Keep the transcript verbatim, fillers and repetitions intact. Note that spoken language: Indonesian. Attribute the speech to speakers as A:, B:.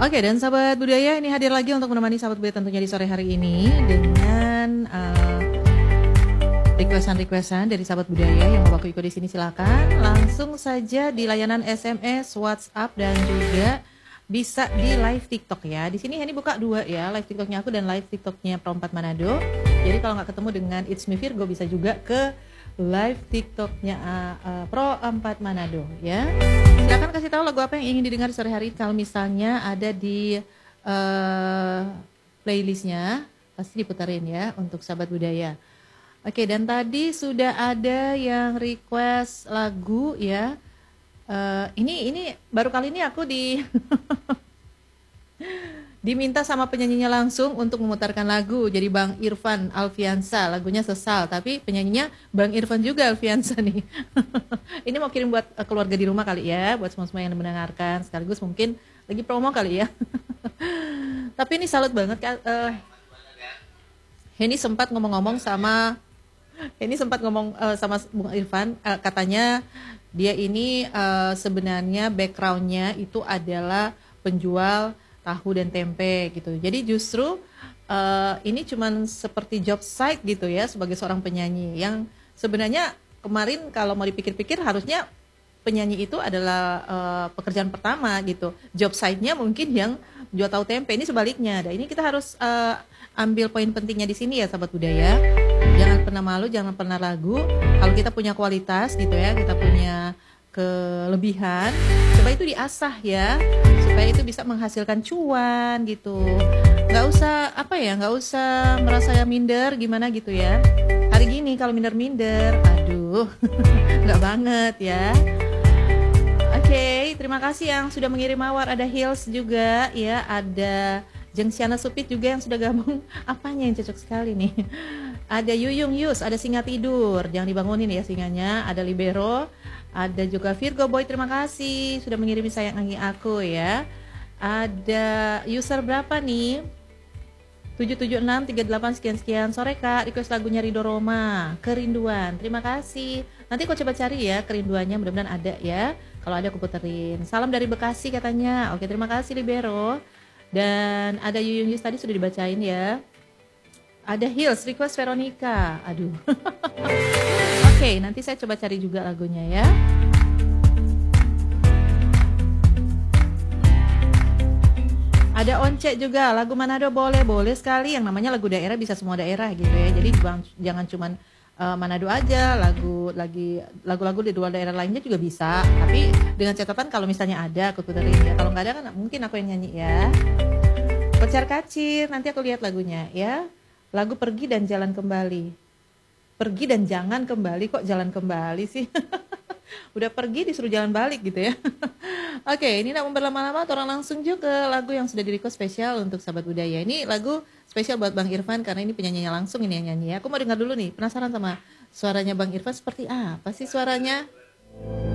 A: Oke, dan sahabat budaya ini hadir lagi untuk menemani sahabat budaya tentunya di sore hari ini dengan uh, requestan-requestan dari sahabat budaya yang mau aku ikut di sini, silakan langsung saja di layanan S M S, WhatsApp dan juga bisa di live TikTok ya. Di sini Henny buka dua ya, live TikToknya aku dan live TikToknya Pro empat Manado. Jadi kalau nggak ketemu dengan It's Me Virgo bisa juga ke live TikToknya uh, uh, Pro empat Manado ya. Silakan kasih tahu lagu apa yang ingin didengar sore hari. Kalau misalnya ada di uh, playlistnya pasti diputarin ya untuk sahabat budaya. Oke, dan tadi sudah ada yang request lagu ya. Uh, ini ini baru kali ini aku di diminta sama penyanyinya langsung untuk memutarkan lagu. Jadi Bang Irfan Alfiansa, lagunya Sesal, tapi penyanyinya Bang Irfan juga Alfiansa nih. Ini mau kirim buat uh, keluarga di rumah kali ya, buat semua-semua yang mendengarkan, sekaligus mungkin lagi promo kali ya. Tapi ini salut banget kan. Uh, ini sempat ngomong-ngomong sama ini sempat ngomong uh, sama Bung Irfan, uh, katanya dia ini uh, sebenarnya backgroundnya itu adalah penjual tahu dan tempe gitu. Jadi justru uh, ini cuman seperti job site gitu ya sebagai seorang penyanyi yang sebenarnya kemarin kalau mau dipikir-pikir harusnya penyanyi itu adalah uh, pekerjaan pertama gitu. Job site-nya mungkin yang jual tahu tempe, ini sebaliknya. Dan ini kita harus uh, ambil poin pentingnya di sini ya sahabat budaya. Jangan pernah malu, jangan pernah ragu. Kalau kita punya kualitas gitu ya, kita punya kelebihan, coba itu diasah ya, supaya itu bisa menghasilkan cuan gitu. Nggak usah apa ya, nggak usah merasa minder gimana gitu ya. Hari gini kalau minder-minder, aduh, nggak banget ya. Oke, okay, terima kasih yang sudah mengirim mawar. Ada Hills juga ya, ada Jengsiana Supit juga yang sudah gabung. Apanya yang cocok sekali nih. Ada Yuyung Yus, ada singa tidur, jangan dibangunin ya singanya. Ada Libero, ada juga Virgo Boy, terima kasih sudah mengirimi sayangi aku ya. Ada user berapa nih? tujuh tujuh enam tiga delapan sekian-sekian. Sore Kak, request lagunya Rido Roma, Kerinduan. Terima kasih. Nanti aku coba cari ya kerinduannya, mudah-mudahan ada ya. Kalau ada aku puterin. Salam dari Bekasi katanya. Oke, terima kasih Libero. Dan ada Yuyung Yus tadi sudah dibacain ya. Ada Hills, request Veronica. Aduh. Oke, okay, nanti saya coba cari juga lagunya ya. Ada Once juga, lagu Manado boleh, boleh sekali. Yang namanya lagu daerah bisa semua daerah gitu ya. Jadi jangan cuman uh, Manado aja, lagu lagi lagu-lagu di dua daerah lainnya juga bisa. Tapi dengan catatan kalau misalnya ada aku puterin ya. Kalau nggak ada kan mungkin aku yang nyanyi ya. Kocar kacir, nanti aku lihat lagunya ya. Lagu Pergi dan Jalan Kembali. Pergi dan jangan kembali, kok jalan kembali sih? Udah pergi disuruh jalan balik gitu ya. Oke, ini nak berlama-lama, orang langsung juga ke lagu yang sudah di-request spesial untuk sahabat budaya. Ini lagu spesial buat Bang Irfan karena ini penyanyinya langsung ini yang nyanyi ya. Aku mau dengar dulu nih, penasaran sama suaranya Bang Irfan seperti apa sih suaranya?